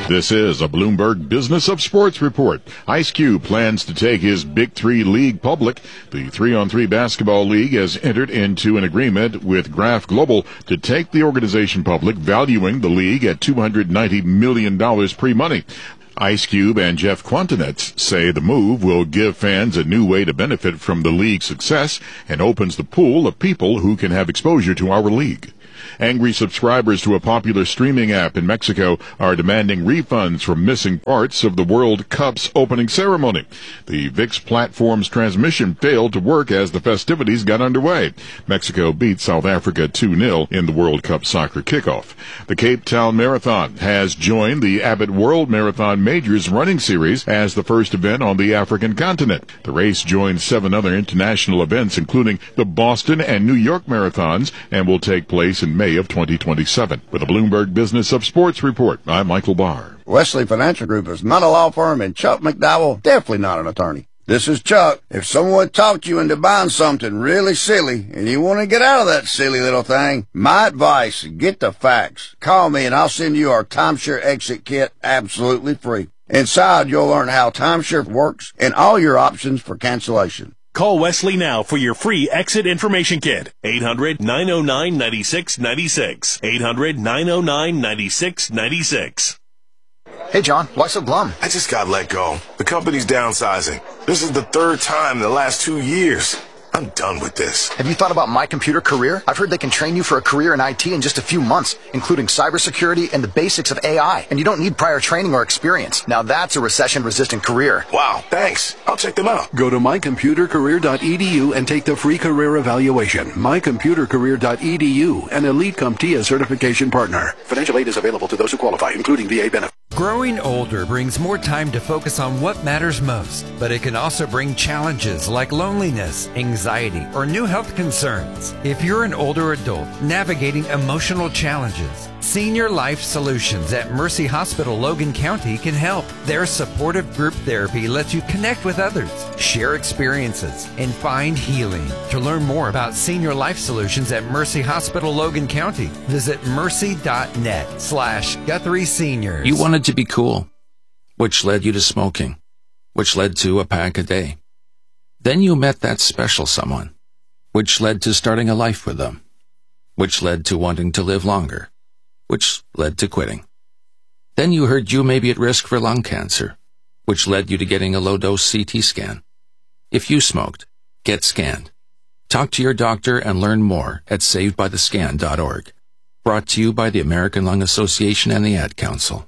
This is a Bloomberg Business of Sports report. Ice Cube plans to take his Big Three League public. The 3-on-3 basketball league has entered into an agreement with Graph Global to take the organization public, valuing the league at $290 million pre-money. Ice Cube and Jeff Quantinetz say the move will give fans a new way to benefit from the league's success and opens the pool of people who can have exposure to our league. Angry subscribers to a popular streaming app in Mexico are demanding refunds for missing parts of the World Cup's opening ceremony. The VIX platform's transmission failed to work as the festivities got underway. Mexico beat South Africa 2-0 in the World Cup soccer kickoff. The Cape Town Marathon has joined the Abbott World Marathon Majors running series as the first event on the African continent. The race joins 7 other international events, including the Boston and New York marathons, and will take place in May of 2027. With a Bloomberg Business of Sports report, I'm Michael Barr. Wesley Financial Group is not a law firm, and Chuck McDowell definitely not an attorney. This is Chuck. If someone talked you into buying something really silly and you want to get out of that silly little thing, my advice, get the facts. Call me and I'll send you our timeshare exit kit absolutely free. Inside, you'll learn how timeshare works and all your options for cancellation. Call Wesley now for your free exit information kit. 800-909-9696. 800-909-9696. Hey, John, why so glum? I just got let go. The company's downsizing. This is the 3rd time in the last 2 years. I'm done with this. Have you thought about My Computer Career? I've heard they can train you for a career in IT in just a few months, including cybersecurity and the basics of AI. And you don't need prior training or experience. Now that's a recession-resistant career. Wow, thanks. I'll check them out. Go to mycomputercareer.edu and take the free career evaluation. Mycomputercareer.edu, an Elite CompTIA certification partner. Financial aid is available to those who qualify, including VA benefits. Growing older brings more time to focus on what matters most, but it can also bring challenges like loneliness, anxiety, or new health concerns. If you're an older adult navigating emotional challenges, Senior Life Solutions at Mercy Hospital Logan County can help. Their supportive group therapy lets you connect with others, share experiences, and find healing. To learn more about Senior Life Solutions at Mercy Hospital Logan County, visit mercy.net/Guthrie Seniors. You wanted to be cool, which led you to smoking, which led to a pack a day. Then you met that special someone, which led to starting a life with them, which led to wanting to live longer, which led to quitting. Then you heard you may be at risk for lung cancer, which led you to getting a low-dose CT scan. If you smoked, get scanned. Talk to your doctor and learn more at savedbythescan.org. Brought to you by the American Lung Association and the Ad Council.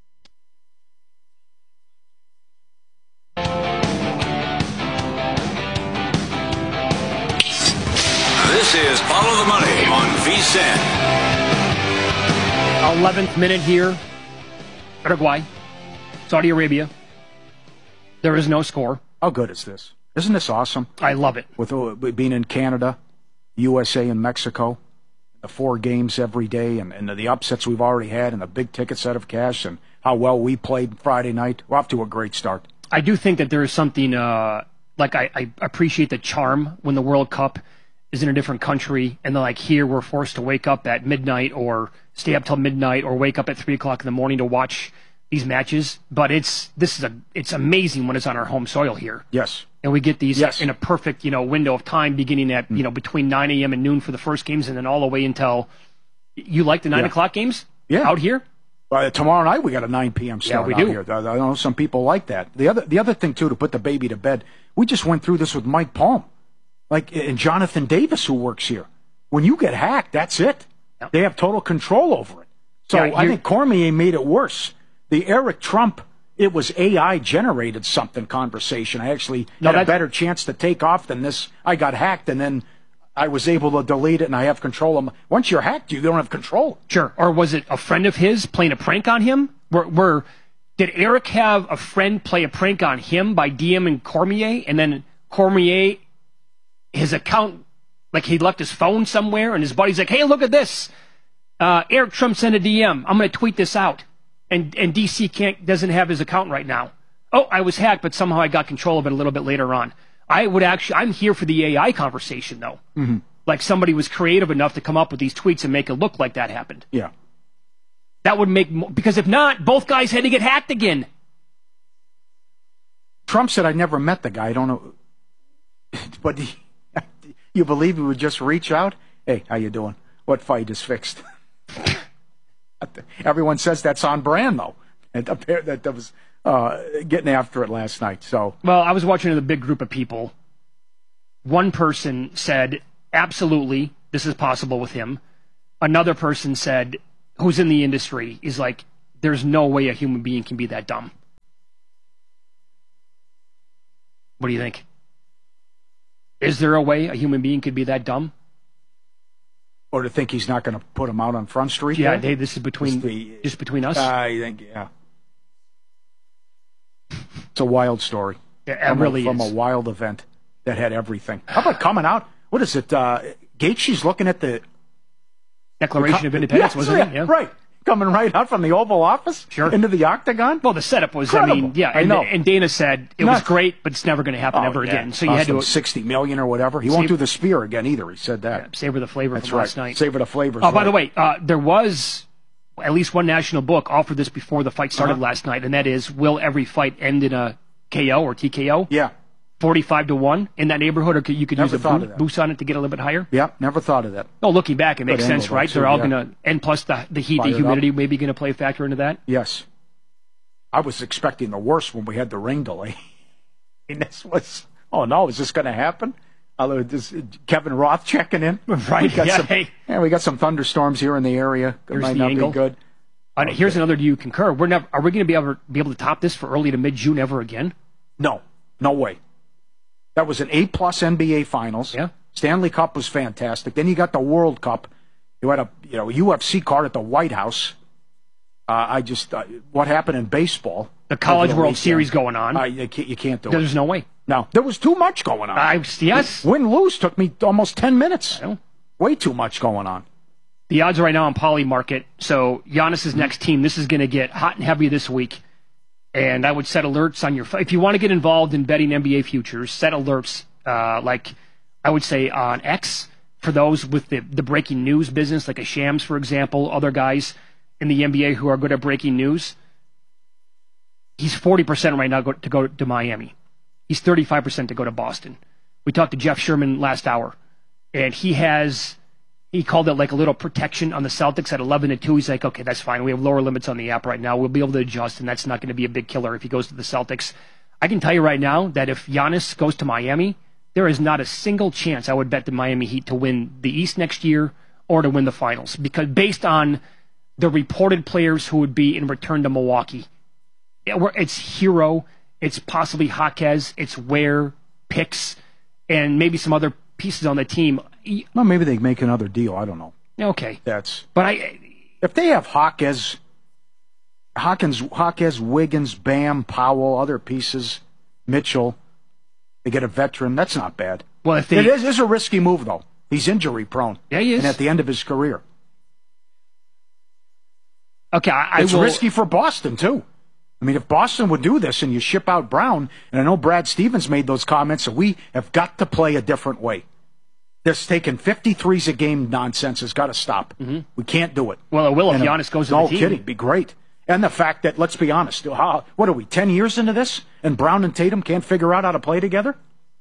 This is Follow the Money on VSiN. 11th minute here. Uruguay, Saudi Arabia. There is no score. How good is this? Isn't this awesome? I love it. With being in Canada, USA, and Mexico, the 4 games every day, and the upsets we've already had, and the big ticket set of cash, and how well we played Friday night. We're off to a great start. I do think that there is something, like I appreciate the charm when the World Cup is in a different country, and then like here we're forced to wake up at midnight or stay up till midnight or wake up at 3 o'clock in the morning to watch these matches. But it's amazing when it's on our home soil here. Yes. And we get these in a perfect, window of time beginning at, between 9 a.m. and noon for the first games, and then all the way until you like the 9 o'clock games out here? Tomorrow night we got a 9 p.m. start out here. I know some people like that. The other thing, too, to put the baby to bed, we just went through this with Mike Palm. And Jonathan Davis, who works here. When you get hacked, that's it. Yep. They have total control over it. So I think Cormier made it worse. The Eric Trump, it was AI-generated something conversation. I actually had a better chance to take off than this. I got hacked, and then I was able to delete it, and I have control of them. Once you're hacked, you don't have control. Sure. Or was it a friend of his playing a prank on him? Did Eric have a friend play a prank on him by DMing Cormier, and then Cormier, his account, like he left his phone somewhere, and his buddy's like, hey, look at this. Eric Trump sent a DM. I'm going to tweet this out. And DC doesn't have his account right now. Oh, I was hacked, but somehow I got control of it a little bit later on. I'm here for the AI conversation, though. Mm-hmm. Like somebody was creative enough to come up with these tweets and make it look like that happened. Yeah. That would make because if not, both guys had to get hacked again. Trump said, I never met the guy. I don't know. But you believe he would just reach out? Hey, how you doing? What fight is fixed? Everyone says that's on brand, though. And that was getting after it last night. So, well, I was watching a big group of people. One person said, absolutely, this is possible with him. Another person said, who's in the industry, is like, there's no way a human being can be that dumb. What do you think? Is there a way a human being could be that dumb? Or to think he's not going to put him out on Front Street? Yeah, Dave, this is between us? I think, yeah. It's a wild story. Yeah, it really is. From a wild event that had everything. How about coming out? What is it? Gaethje's looking at the Declaration of Independence, wasn't it? Yeah. Right. Coming right out from the Oval Office into the octagon. Well, the setup was, incredible. I know. And Dana said it was great, but it's never going to happen ever again. So you had to $60 million or whatever. He won't do the spear again either. He said that. Yeah, savor the flavor from last night. Savor the flavor. Oh, by the way, there was at least one national book offered this before the fight started last night, and that is, will every fight end in a KO or TKO? Yeah. 45-1 in that neighborhood, or you could use a boost on it to get a little bit higher? Yeah, never thought of that. Oh, looking back, it makes sense, right? They're all going to, and plus the heat, the humidity maybe going to play a factor into that? Yes. I was expecting the worst when we had the rain delay. And this was, oh no, is this going to happen? Kevin Roth checking in. Right, we got some thunderstorms here in the area. It might not be good. Here's another, do you concur? Are we going to be able to top this for early to mid-June ever again? No way. That was an A+ NBA Finals. Yeah. Stanley Cup was fantastic. Then you got the World Cup. You had a UFC card at the White House. What happened in baseball? The College World Series going on. You can't do it. There's no way. No, there was too much going on. Yes. Win-lose took me almost 10 minutes. Way too much going on. The odds right now on Poly Market. So Giannis's next team, this is going to get hot and heavy this week. And I would set alerts on your phone. If you want to get involved in betting NBA futures, set alerts, like I would say on X, for those with the breaking news business, like a Shams, for example, other guys in the NBA who are good at breaking news. He's 40% right now to go to Miami. He's 35% to go to Boston. We talked to Jeff Sherman last hour, and he called it like a little protection on the Celtics at 11-2. He's like, okay, that's fine. We have lower limits on the app right now. We'll be able to adjust, and that's not going to be a big killer if he goes to the Celtics. I can tell you right now that if Giannis goes to Miami, there is not a single chance I would bet the Miami Heat to win the East next year or to win the finals, because based on the reported players who would be in return to Milwaukee, it's Hero, it's possibly Jaquez, it's Ware, Picks, and maybe some other pieces on the team. Well, maybe they make another deal. I don't know. Okay. If they have Hawkins, Wiggins, Bam, Powell, other pieces, Mitchell, they get a veteran. That's not bad. Well, it is a risky move, though. He's injury prone. Yeah, he is. And at the end of his career. Okay, it's risky for Boston too. I mean, if Boston would do this and you ship out Brown, and I know Brad Stevens made those comments, that we have got to play a different way. This taking 53s a game nonsense has got to stop. Mm-hmm. We can't do it. Well, it will if Giannis goes to the team. No kidding, be great. And the fact that, let's be honest, what are we, 10 years into this, and Brown and Tatum can't figure out how to play together?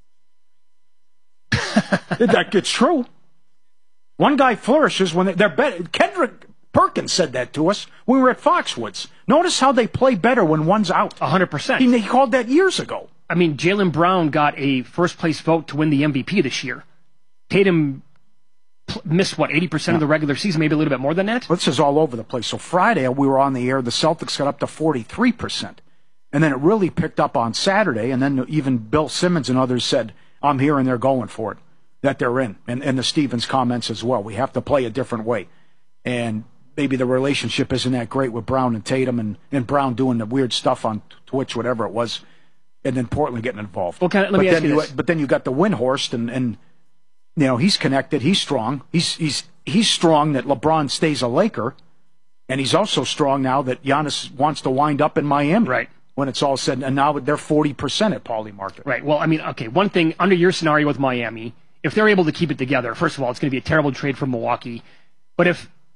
It's true. One guy flourishes when they're better. Kendrick Perkins said that to us when we were at Foxwoods. Notice how they play better when one's out. 100%. He called that years ago. I mean, Jaylen Brown got a first-place vote to win the MVP this year. Tatum missed, 80% of the regular season, maybe a little bit more than that? Well, this is all over the place. So Friday, we were on the air. The Celtics got up to 43%. And then it really picked up on Saturday, and then even Bill Simmons and others said, I'm here and they're going for it, that they're in. And the Stevens comments as well. We have to play a different way. And maybe the relationship isn't that great with Brown and Tatum, and Brown doing the weird stuff on Twitch, whatever it was, and then Portland getting involved. Well, let me ask you this. But then you got the Windhorst, and you know, he's connected. He's strong. He's strong that LeBron stays a Laker, and he's also strong now that Giannis wants to wind up in Miami. Right. When it's all said, and now they're 40% at Poly Market. Right. Well, I mean, okay, one thing, under your scenario with Miami, if they're able to keep it together, first of all, it's going to be a terrible trade for Milwaukee. But if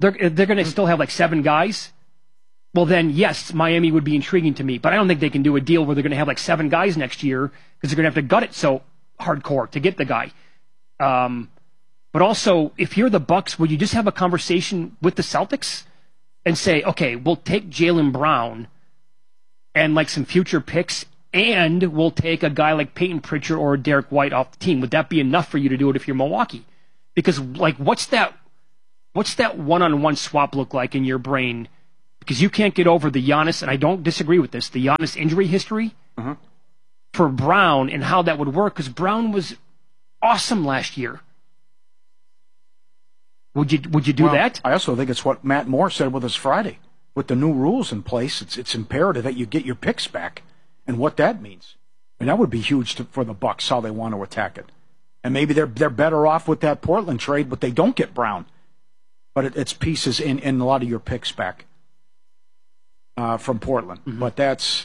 they're going to still have like 7 guys. Well, then, yes, Miami would be intriguing to me. But I don't think they can do a deal where they're going to have like 7 guys next year because they're going to have to gut it so hardcore to get the guy. But also, if you're the Bucks, would you just have a conversation with the Celtics and say, okay, we'll take Jaylen Brown and like some future picks, and we'll take a guy like Peyton Pritchard or Derek White off the team? Would that be enough for you to do it if you're Milwaukee? Because like, what's that one-on-one swap look like in your brain? Because you can't get over the Giannis, and I don't disagree with this, the Giannis injury history for Brown and how that would work, because Brown was awesome last year. Would you do that? I also think it's what Matt Moore said with us Friday. With the new rules in place, it's imperative that you get your picks back, and what that means. And that would be huge for the Bucks, how they want to attack it. And maybe they're better off with that Portland trade, but they don't get Brown. But it's pieces in a lot of your picks back. From Portland. But that's...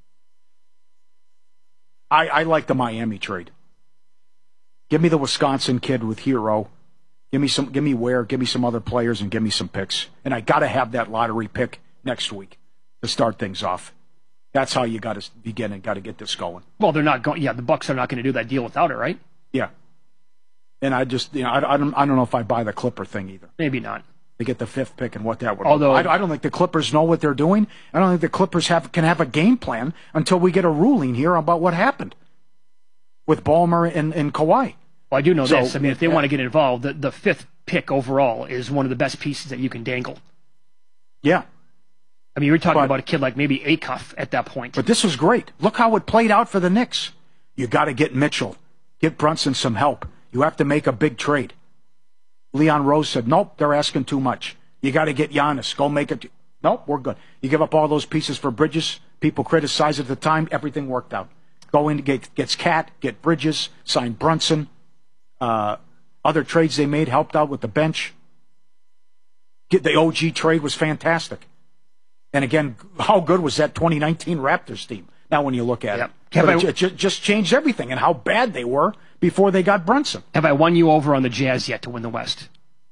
I like the Miami trade. Give me the Wisconsin kid with Hero. Give me Ware, give me some other players, and give me some picks. And I got to have that lottery pick next week to start things off. That's how you got to begin and got to get this going. Well, they're not going... Yeah, the Bucks are not going to do that deal without it, right? Yeah. And I just... I don't know if I buy the Clipper thing either. Maybe not. To get the 5th pick and what that would look like. I don't think the Clippers know what they're doing. I don't think the Clippers can have a game plan until we get a ruling here about what happened with Ballmer and Kawhi. Well, I do know this. I mean, if they want to get involved, the 5th pick overall is one of the best pieces that you can dangle. Yeah. I mean, you're talking about a kid like maybe Acuff at that point. But this was great. Look how it played out for the Knicks. You got to get Mitchell. Get Brunson some help. You have to make a big trade. Leon Rose said, nope, they're asking too much. You got to get Giannis. Go make it. Nope, we're good. You give up all those pieces for Bridges. People criticized at the time. Everything worked out. Go in, gets Cat, get Bridges, sign Brunson. Other trades they made helped out with the bench. Get the OG trade was fantastic. And again, how good was that 2019 Raptors team? Now when you look at it. It just changed everything and how bad they were before they got Brunson. Have I won you over on the Jazz yet to win the West?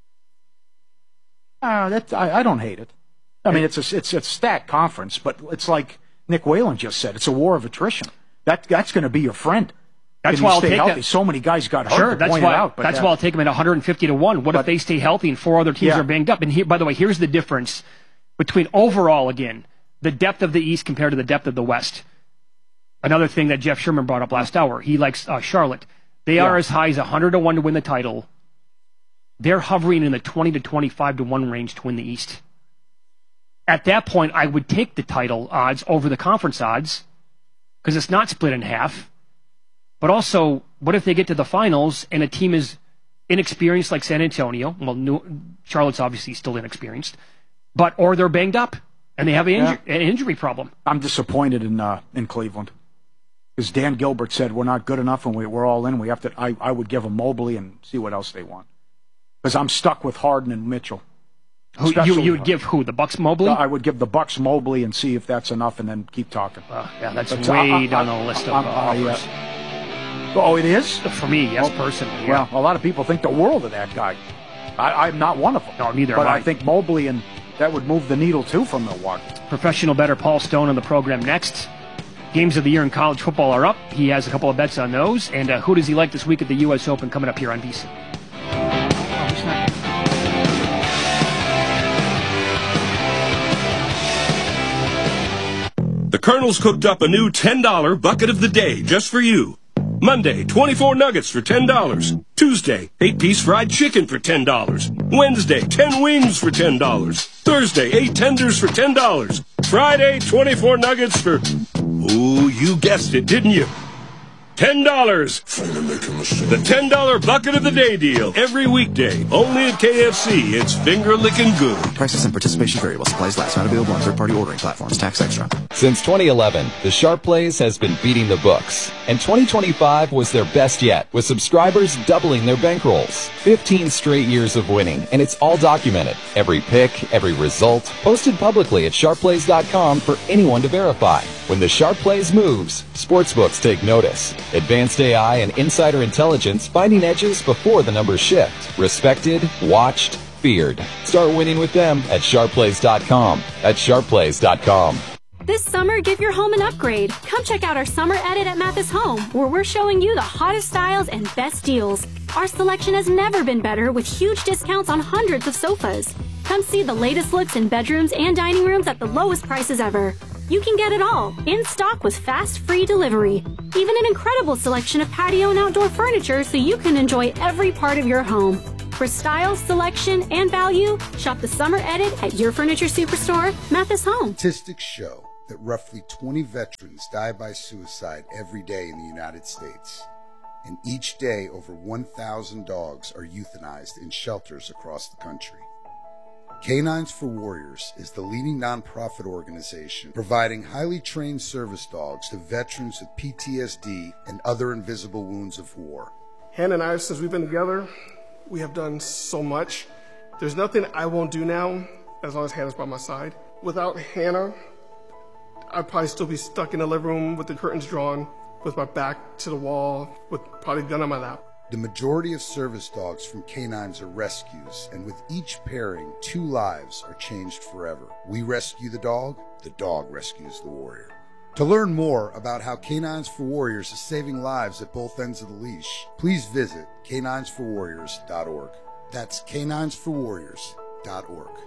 I don't hate it. I mean, it's a stacked conference, but it's like Nick Whalen just said. It's a war of attrition. That's going to be your friend. That's why I'll take healthy. So many guys got hurt. Sure, that's why I'll take them at 150-1. What if they stay healthy and 4 other teams are banged up? And here, by the way, here's the difference between overall, again, the depth of the East compared to the depth of the West. Another thing that Jeff Sherman brought up last hour. He likes Charlotte. They are as high as 100-1 to win the title. They're hovering in the 20 to 25-1 range to win the East. At that point, I would take the title odds over the conference odds because it's not split in half. But also, what if they get to the finals and a team is inexperienced like San Antonio? Well, Charlotte's obviously still inexperienced, or they're banged up and they have an injury problem. I'm disappointed in Cleveland because Dan Gilbert said we're not good enough and we're all in. We have to. I would give them Mobley and see what else they want because I'm stuck with Harden and Mitchell. You would give who? The Bucks Mobley? I would give the Bucks Mobley and see if that's enough, and then keep talking. That's way down the list of offers. Oh, it is? For me, yes, personally. Well, a lot of people think the world of that guy. I'm not one of them. No, neither am I. But I think Mobley, and that would move the needle, too, from Milwaukee. Professional bettor Paul Stone on the program next. Games of the year in college football are up. He has a couple of bets on those. And who does he like this week at the U.S. Open coming up here on VSiN? The Colonel's cooked up a new $10 bucket of the day just for you. Monday, 24 nuggets for $10. Tuesday, 8-piece fried chicken for $10. Wednesday, 10 wings for $10. Thursday, 8 tenders for $10. Friday, 24 nuggets for... Ooh, you guessed it, didn't you? $10. The $10 bucket of the day deal. Every weekday. Only at KFC. It's finger-licking good. Prices and participation variable. Supplies last. Not available on third-party ordering platforms. Tax extra. Since 2011, the Sharp Plays has been beating the books. And 2025 was their best yet, with subscribers doubling their bankrolls. 15 straight years of winning, and it's all documented. Every pick, every result, posted publicly at sharpplays.com for anyone to verify. When the Sharp Plays moves, sportsbooks take notice. Advanced AI and insider intelligence finding edges before the numbers shift. Respected, watched, feared. Start winning with them at sharpplays.com. That's sharpplays.com. This summer, give your home an upgrade. Come check out our summer edit at Mathis Home, where we're showing you the hottest styles and best deals. Our selection has never been better, with huge discounts on hundreds of sofas. Come see the latest looks in bedrooms and dining rooms at the lowest prices ever. You can get it all, in stock with fast, free delivery. Even an incredible selection of patio and outdoor furniture so you can enjoy every part of your home. For style, selection, and value, shop the summer edit at your furniture superstore, Mathis Home. Statistics show that roughly 20 veterans die by suicide every day in the United States. And each day, over 1,000 dogs are euthanized in shelters across the country. Canines for Warriors is the leading nonprofit organization providing highly trained service dogs to veterans with PTSD and other invisible wounds of war. Hannah and I, since we've been together, we have done so much. There's nothing I won't do now as long as Hannah's by my side. Without Hannah, I'd probably still be stuck in the living room with the curtains drawn, with my back to the wall, with probably a gun on my lap. The majority of service dogs from canines are rescues, and with each pairing, 2 lives are changed forever. We rescue the dog rescues the warrior. To learn more about how Canines for Warriors is saving lives at both ends of the leash, please visit caninesforwarriors.org. That's caninesforwarriors.org.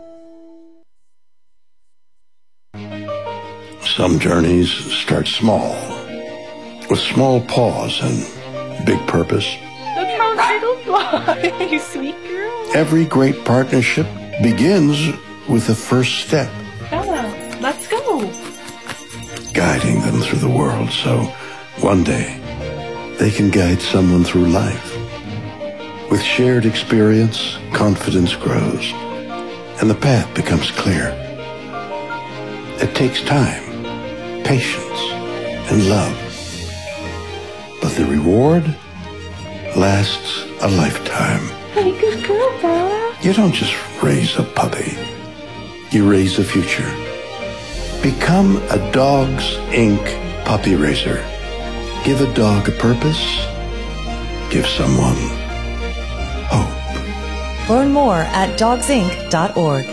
Some journeys start small, with small pause and big purpose. Look how Skittles fly, you sweet girl. Every great partnership begins with the first step. Bella, let's go. Guiding them through the world so one day they can guide someone through life. With shared experience, confidence grows, and the path becomes clear. It takes time, patience, and love. But the reward lasts a lifetime. Hey, good girl, Bella. You don't just raise a puppy. You raise a future. Become a Dogs Inc. puppy raiser. Give a dog a purpose. Give someone hope. Learn more at dogsinc.org.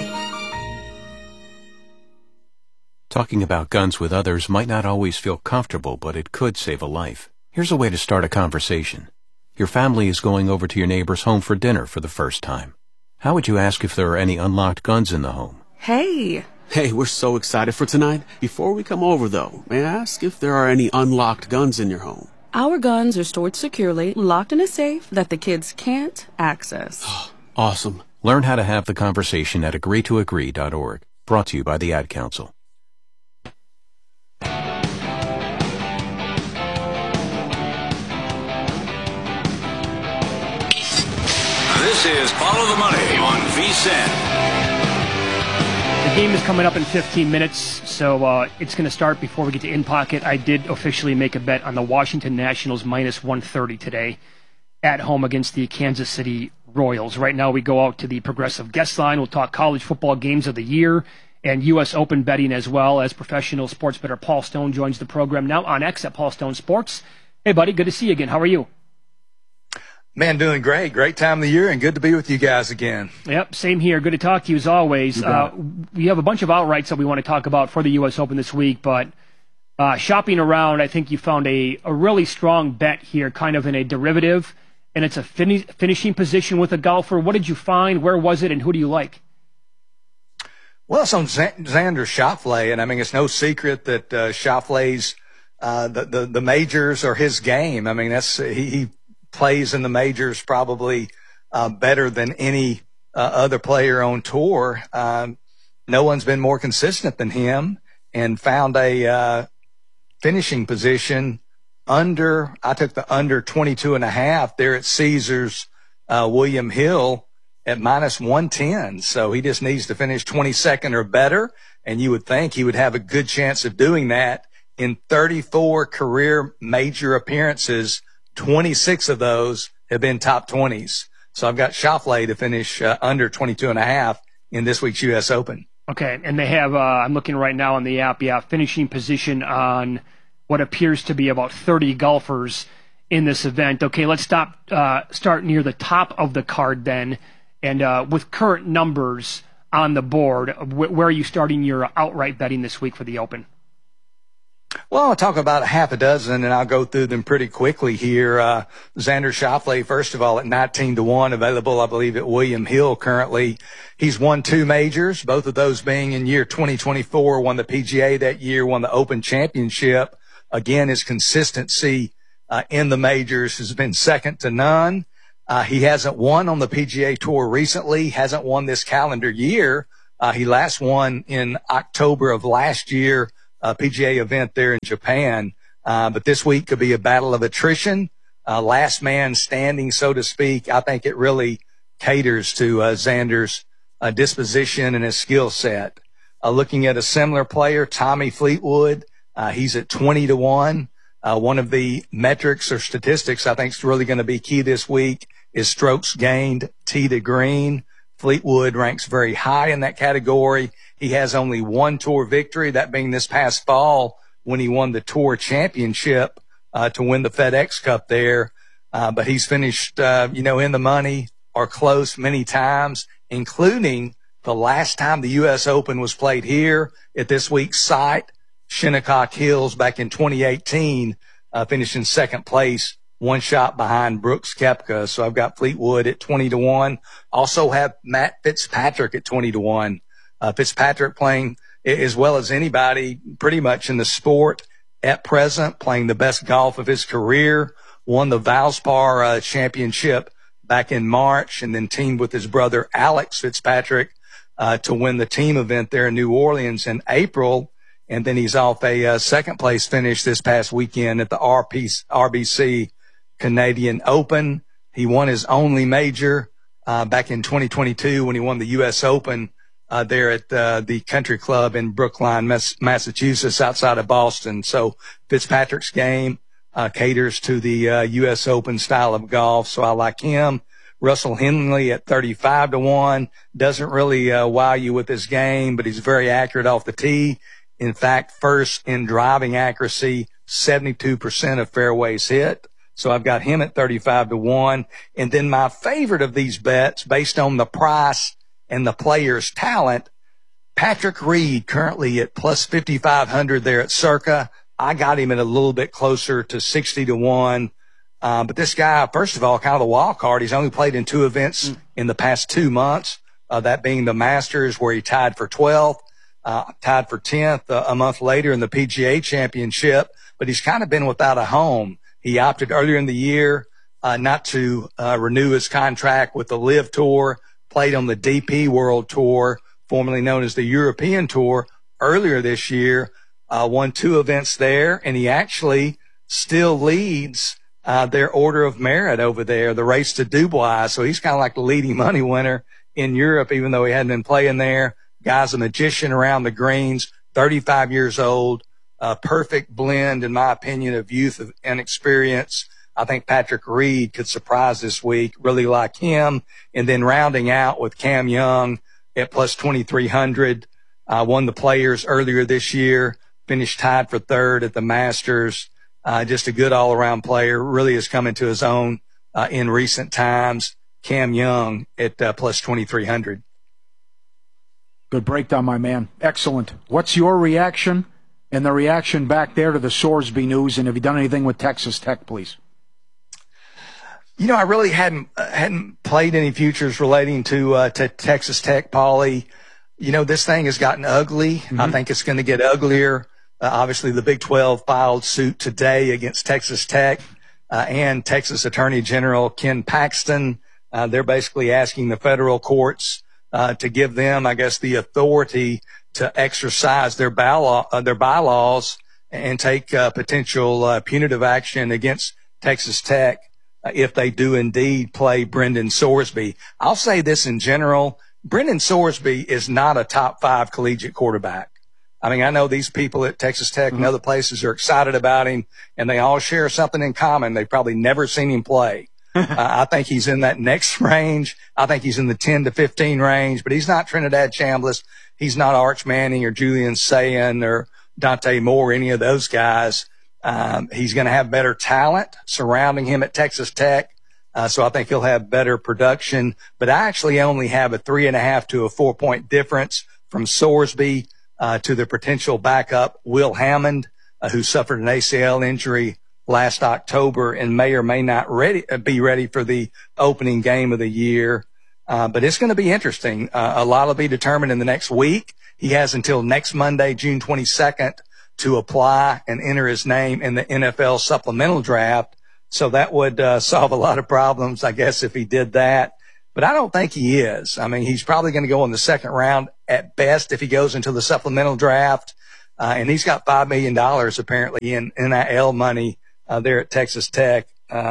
Talking about guns with others might not always feel comfortable, but it could save a life. Here's a way to start a conversation. Your family is going over to your neighbor's home for dinner for the first time. How would you ask if there are any unlocked guns in the home? Hey, we're so excited for tonight. Before we come over, though, may I ask if there are any unlocked guns in your home? Our guns are stored securely, locked in a safe that the kids can't access. Awesome. Learn how to have the conversation at agreetoagree.org. Brought to you by the Ad Council. This is Follow the Money on VSiN. The game is coming up in 15 minutes, so it's going to start before we get to In Pocket. I did officially make a bet on the Washington Nationals minus 130 today at home against the Kansas City Royals. Right now we go out to the Progressive guest line. We'll talk college football games of the year and U.S. Open betting, as well as professional sports bettor Paul Stone joins the program now on X at Paul Stone Sports. Hey, buddy, good to see you again. How are you? Man, doing great. Great time of the year and good to be with you guys again. Yep, same here. Good to talk to you as always. We have a bunch of outrights that we want to talk about for the U.S. Open this week, but shopping around, I think you found a really strong bet here, kind of in a derivative, and it's a finishing position with a golfer. What did you find? Where was it? And who do you like? Well, it's on Xander Schauffele, and I mean, it's no secret that Schauffele's the majors are his game. I mean, he plays in the majors probably better than any other player on tour. No one's been more consistent than him, and found a finishing position under. I took the under 22.5 there at Caesars William Hill at minus 110. So he just needs to finish 22nd or better, and you would think he would have a good chance of doing that. In 34 career major appearances, 26 of those have been top 20s. So I've got Schauffele to finish under 22.5 in this week's U.S. Open. Okay, and they have, I'm looking right now on the app, finishing position on what appears to be about 30 golfers in this event. Okay, let's start near the top of the card then. And with current numbers on the board, where are you starting your outright betting this week for the Open? Well, I'll talk about a half a dozen, and I'll go through them pretty quickly here. Xander Schauffele, first of all, at 19-1, available, I believe, at William Hill currently. He's won 2 majors, both of those being in year 2024, won the PGA that year, won the Open Championship. Again, his consistency in the majors has been second to none. He hasn't won on the PGA Tour recently, hasn't won this calendar year. He last won in October of last year, PGA event there in Japan. But this week could be a battle of attrition. Last man standing, so to speak. I think it really caters to Xander's disposition and his skill set. Looking at a similar player, Tommy Fleetwood, he's at 20-1. One of the metrics or statistics I think is really going to be key this week is strokes gained tee to green. Fleetwood ranks very high in that category. He has only 1 tour victory, that being this past fall when he won the tour championship to win the FedEx Cup there. But he's finished, in the money or close many times, including the last time the U.S. Open was played here at this week's site, Shinnecock Hills, back in 2018, finishing second place, 1 shot behind Brooks Koepka. So I've got Fleetwood at 20-1. Also have Matt Fitzpatrick at 20-1. Fitzpatrick playing as well as anybody pretty much in the sport at present, playing the best golf of his career, won the Valspar championship back in March, and then teamed with his brother Alex Fitzpatrick to win the team event there in New Orleans in April. And then he's off a second place finish this past weekend at the RBC Canadian Open. He won his only major back in 2022 when he won the U.S. Open there at the Country Club in Brookline, Massachusetts, outside of Boston. So Fitzpatrick's game caters to the U.S. Open style of golf, so I like him. Russell Henley at 35-1 doesn't really wow you with his game, but he's very accurate off the tee. In fact, first in driving accuracy, 72% of fairways hit. So I've got him at 35-1. And then my favorite of these bets, based on the price and the player's talent, Patrick Reed, currently at plus 5,500 there at Circa. I got him at a little bit closer to 60-1. But this guy, first of all, kind of the wild card. He's only played in 2 events in the past 2 months, that being the Masters, where he tied for 12th, tied for 10th a month later in the PGA Championship. But he's kind of been without a home. He opted earlier in the year not to renew his contract with the LIV Tour, played on the DP World Tour, formerly known as the European Tour, earlier this year, won 2 events there, and he actually still leads their order of merit over there, the Race to Dubai. So he's kind of like the leading money winner in Europe, even though he hadn't been playing there. Guy's a magician around the greens, 35 years old, a perfect blend, in my opinion, of youth and experience. I think Patrick Reed could surprise this week. Really like him. And then rounding out with Cam Young at plus 2,300. Won the Players earlier this year, finished tied for 3rd at the Masters. Just a good all-around player. Really has come into his own in recent times. Cam Young at plus 2,300. Good breakdown, my man. Excellent. What's your reaction and the reaction back there to the Sorsby news? And have you done anything with Texas Tech, please? I really hadn't played any futures relating to Texas Tech, Paulie. This thing has gotten ugly. Mm-hmm. I think it's going to get uglier. Obviously, the Big 12 filed suit today against Texas Tech and Texas Attorney General Ken Paxton. They're basically asking the federal courts to give them, I guess, the authority to exercise their bylaws and take potential punitive action against Texas Tech if they do indeed play Brendan Sorsby. I'll say this in general. Brendan Sorsby is not a top 5 collegiate quarterback. I mean, I know these people at Texas Tech and other places are excited about him, and they all share something in common. They've probably never seen him play. I think he's in that next range. I think he's in the 10 to 15 range, but he's not Trinidad Chambliss. He's not Arch Manning or Julian Sayin or Dante Moore, any of those guys. He's going to have better talent surrounding him at Texas Tech. So I think he'll have better production, but I actually only have a 3.5 to a 4 point difference from Sorsby, to the potential backup Will Hammond, who suffered an ACL injury last October and may or may not be ready for the opening game of the year. But it's going to be interesting. A lot will be determined in the next week. He has until next Monday, June 22nd, to apply and enter his name in the NFL supplemental draft. So that would solve a lot of problems, I guess, if he did that. But I don't think he is. I mean, he's probably going to go in the second round at best if he goes into the supplemental draft. And he's got $5 million apparently in NIL money there at Texas Tech.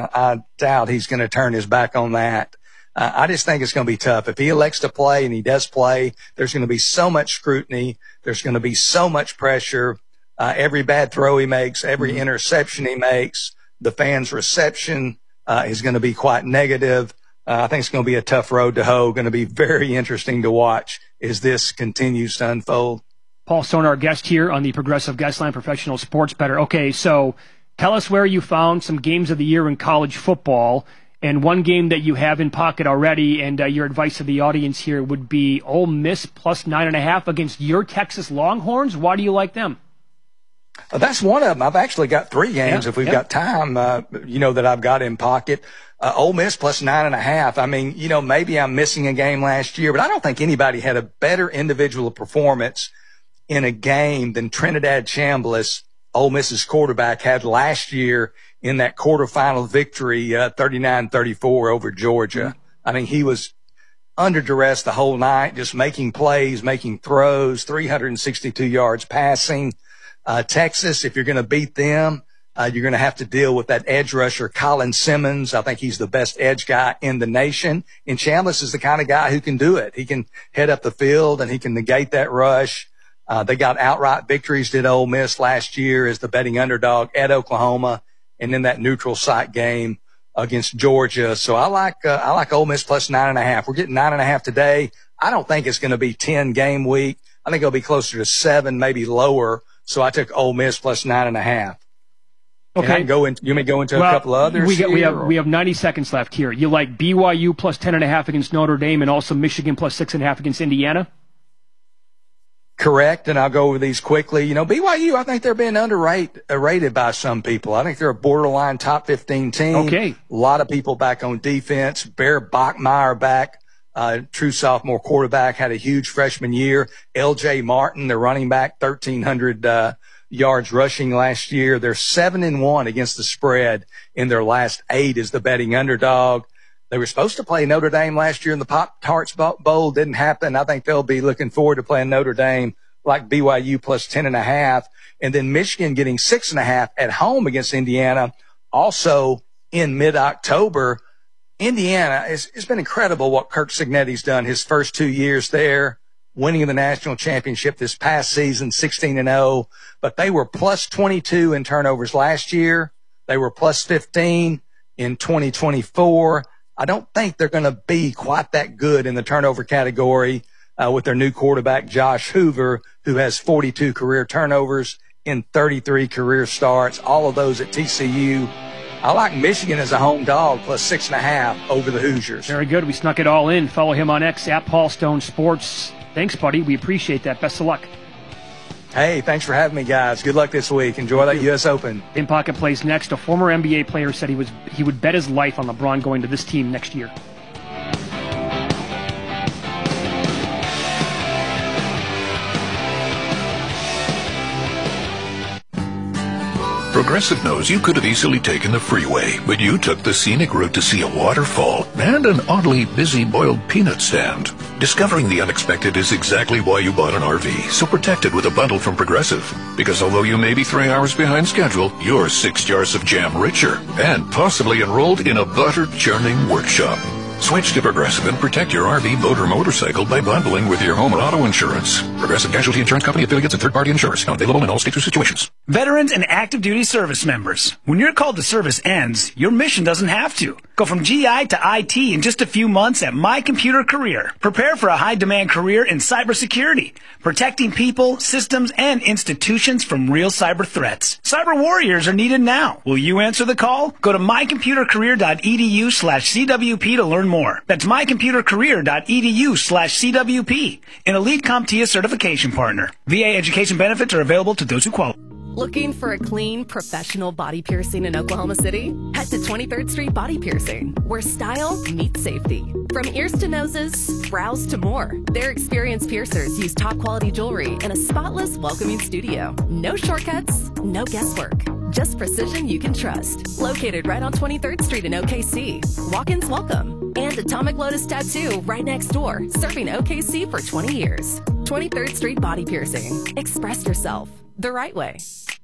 I doubt he's going to turn his back on that. I just think it's going to be tough. If he elects to play and he does play, there's going to be so much scrutiny. There's going to be so much pressure. Every bad throw he makes, every interception he makes, the fans' reception is going to be quite negative. I think it's going to be a tough road to hoe. Going to be very interesting to watch as this continues to unfold. Paul Stone, our guest here on the Progressive Guest Line Professional Sports Bettor. Okay, so tell us where you found some games of the year in college football, and one game that you have in pocket already, and your advice to the audience here would be Ole Miss plus 9.5 against your Texas Longhorns. Why do you like them? That's one of them. I've actually got 3 games if we've got time, that I've got in pocket. Ole Miss plus 9.5. I mean, maybe I'm missing a game last year, but I don't think anybody had a better individual performance in a game than Trinidad Chambliss, Ole Miss's quarterback, had last year in that quarterfinal victory, 39-34 over Georgia. I mean, he was under duress the whole night, just making plays, making throws, 362 yards passing. Texas, if you're going to beat them, you're going to have to deal with that edge rusher, Colin Simmons. I think he's the best edge guy in the nation. And Chambliss is the kind of guy who can do it. He can head up the field and he can negate that rush. They got outright victories, did Ole Miss last year as the betting underdog at Oklahoma, and then that neutral site game against Georgia. So I like Ole Miss plus 9.5. We're getting 9.5 today. I don't think it's going to be 10 game week. I think it'll be closer to 7, maybe lower. So I took Ole Miss plus 9.5. Okay. You may go into a couple of others. We have 90 seconds left here. You like BYU plus 10.5 against Notre Dame, and also Michigan plus 6.5 against Indiana? Correct, and I'll go over these quickly. BYU, I think they're being rated by some people. I think they're a borderline top 15 team. Okay. A lot of people back on defense. Bear Bachmeier back, true sophomore quarterback, had a huge freshman year. L.J. Martin, the running back, 1,300 yards rushing last year. They're 7-1 against the spread in their last 8 as the betting underdog. They were supposed to play Notre Dame last year in the Pop-Tarts Bowl. Didn't happen. I think they'll be looking forward to playing Notre Dame like BYU plus 10.5. And then Michigan getting 6.5 at home against Indiana. Also in mid-October, Indiana, it's been incredible what Kirk Cignetti's done his first 2 years there, winning the national championship this past season, 16-0. But they were plus 22 in turnovers last year. They were plus 15 in 2024. I don't think they're going to be quite that good in the turnover category with their new quarterback, Josh Hoover, who has 42 career turnovers in 33 career starts, all of those at TCU. I like Michigan as a home dog plus 6.5 over the Hoosiers. Very good. We snuck it all in. Follow him on X at Paul Stone Sports. Thanks, buddy. We appreciate that. Best of luck. Hey, thanks for having me, guys. Good luck this week. Enjoy that U.S. Open. In Pocket plays next. A former NBA player said he would bet his life on LeBron going to this team next year. Progressive knows you could have easily taken the freeway, but you took the scenic route to see a waterfall and an oddly busy boiled peanut stand. Discovering the unexpected is exactly why you bought an RV, so protect it with a bundle from Progressive. Because although you may be 3 hours behind schedule, you're 6 jars of jam richer and possibly enrolled in a butter-churning workshop. Switch to Progressive and protect your RV, boat, or motorcycle by bundling with your home or auto insurance. Progressive Casualty Insurance Company, affiliates, and third-party insurers. Not available in all states or situations. Veterans and active duty service members, when your call to service ends, your mission doesn't have to. Go from GI to IT in just a few months at My Computer Career. Prepare for a high-demand career in cybersecurity, protecting people, systems, and institutions from real cyber threats. Cyber warriors are needed now. Will you answer the call? Go to mycomputercareer.edu/CWP to learn more. That's mycomputercareer.edu/CWP, an Elite CompTIA certification partner. VA education benefits are available to those who qualify. Looking for a clean, professional body piercing in Oklahoma City? Head to 23rd Street Body Piercing, where style meets safety. From ears to noses, brows to more, their experienced piercers use top-quality jewelry in a spotless, welcoming studio. No shortcuts, no guesswork. Just precision you can trust. Located right on 23rd Street in OKC. Walk-ins welcome. And Atomic Lotus Tattoo right next door, serving OKC for 20 years. 23rd Street Body Piercing. Express yourself the right way.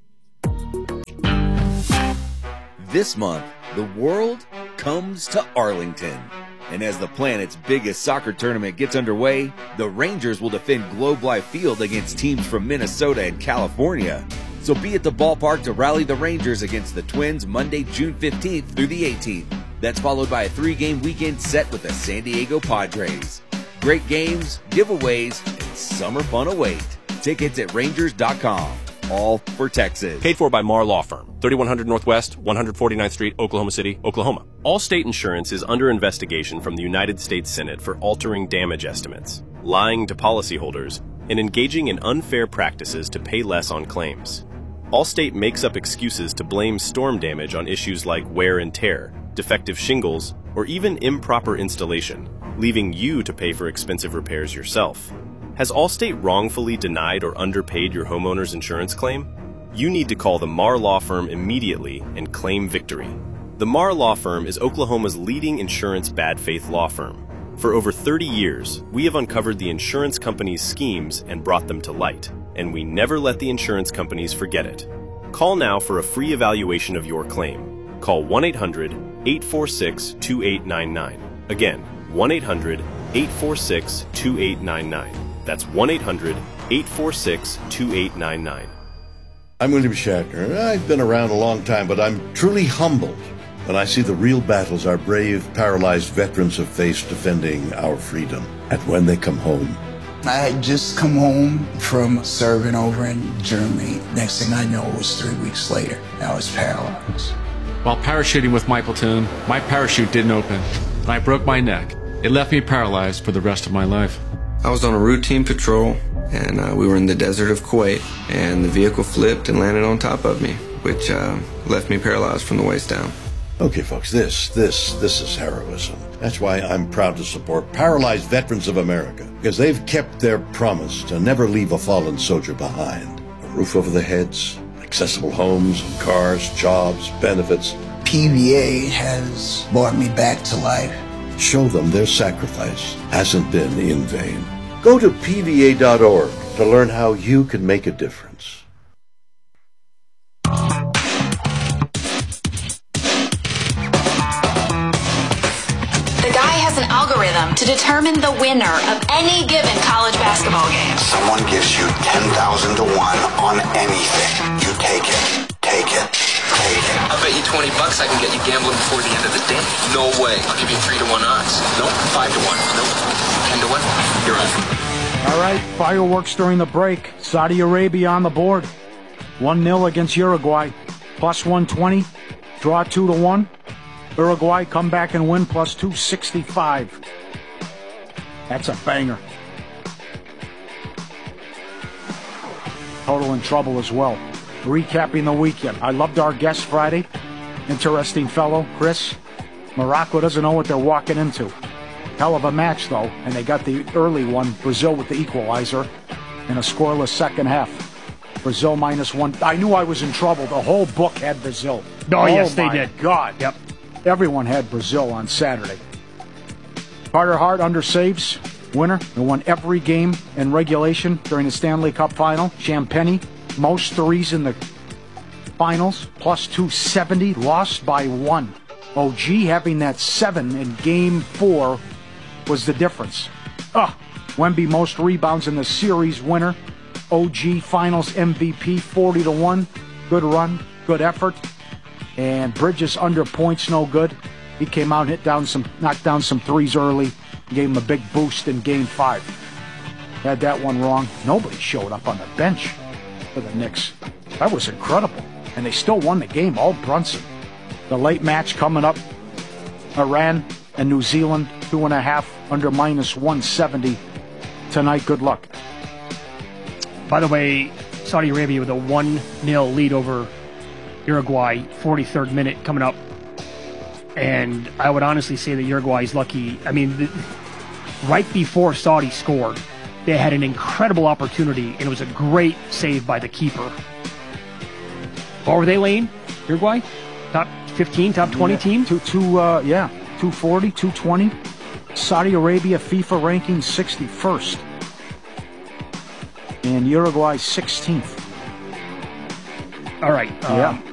This month, the world comes to Arlington. And as the planet's biggest soccer tournament gets underway, the Rangers will defend Globe Life Field against teams from Minnesota and California. So be at the ballpark to rally the Rangers against the Twins Monday, June 15th through the 18th. That's followed by a 3-game weekend set with the San Diego Padres. Great games, giveaways, and summer fun await. Tickets at Rangers.com. All for Texas. Paid for by Marr Law Firm, 3100 Northwest, 149th Street, Oklahoma City, Oklahoma. Allstate Insurance is under investigation from the United States Senate for altering damage estimates, lying to policyholders, and engaging in unfair practices to pay less on claims. Allstate makes up excuses to blame storm damage on issues like wear and tear, defective shingles, or even improper installation, leaving you to pay for expensive repairs yourself. Has Allstate wrongfully denied or underpaid your homeowner's insurance claim? You need to call the Marr Law Firm immediately and claim victory. The Marr Law Firm is Oklahoma's leading insurance bad faith law firm. For over 30 years, we have uncovered the insurance companies' schemes and brought them to light, and we never let the insurance companies forget it. Call now for a free evaluation of your claim. Call 1-800-846-2899. Again, 1-800-846-2899. That's 1-800-846-2899. I'm William Shatner. I've been around a long time, but I'm truly humbled when I see the real battles our brave, paralyzed veterans have faced defending our freedom. And when they come home. I had just come home from serving over in Germany. Next thing I know, it was 3 weeks later. I was paralyzed. While parachuting with my platoon, my parachute didn't open, and I broke my neck. It left me paralyzed for the rest of my life. I was on a routine patrol, and we were in the desert of Kuwait, and the vehicle flipped and landed on top of me, which left me paralyzed from the waist down. Okay, folks, this is heroism. That's why I'm proud to support Paralyzed Veterans of America, because they've kept their promise to never leave a fallen soldier behind. A roof over their heads, accessible homes, cars, jobs, benefits. PVA has brought me back to life. Show them their sacrifice hasn't been in vain. Go to PVA.org to learn how you can make a difference. The guy has an algorithm to determine the winner of any given college basketball game. Someone gives you 10,000 to 1 on anything. You take it. Take it. Take it. I'll bet you $20 I can get you gambling before the end of the day. No way. I'll give you 3 to 1 odds. Nope. 5 to 1. Nope. 10 to 1. You're on. All right, fireworks during the break. Saudi Arabia on the board. 1-0 against Uruguay. Plus 120. Draw 2 to 1. Uruguay come back and win plus 265. That's a banger. Total in trouble as well. Recapping the weekend. I loved our guest Friday. Interesting fellow, Chris. Morocco doesn't know what they're walking into. Hell of a match, though. And they got the early one, Brazil with the equalizer, in a scoreless second half. Brazil -1. I knew I was in trouble. The whole book had Brazil. Oh yes, they did. God. Yep. Everyone had Brazil on Saturday. Carter Hart under saves. Winner. They won every game in regulation during the Stanley Cup final. Champagny. Most threes in the finals, plus 270, lost by 1. OG having that 7 in game 4 was the difference. Wemby most rebounds in the series winner. OG finals MVP 40 to 1. good run, good effort. And Bridges under points, no good. He came out, knocked down some threes early, gave him a big boost in Game 5. Had that one wrong. Nobody showed up on the bench for the Knicks. That was incredible. And they still won the game, all Brunson. The late match coming up, Iran and New Zealand, 2.5 under -170 tonight. Good luck. By the way, Saudi Arabia with a 1-0 lead over Uruguay, 43rd minute coming up. And I would honestly say that Uruguay is lucky. I mean, right before Saudi scored, they had an incredible opportunity, and it was a great save by the keeper. What were they, Lane? Uruguay? Top 15, top 20 team? 240, 220. Saudi Arabia FIFA ranking 61st. And Uruguay 16th. All right. Yeah.